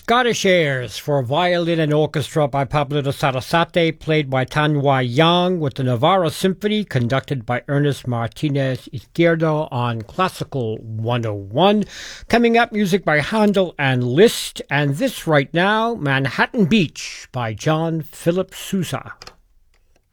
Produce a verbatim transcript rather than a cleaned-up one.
Scottish Airs for Violin and Orchestra by Pablo de Sarasate, played by Tanya Yang with the Navarra Symphony, conducted by Ernest Martinez Izquierdo on Classical one oh one. Coming up, music by Handel and Liszt, and this right now, Manhattan Beach by John Philip Sousa.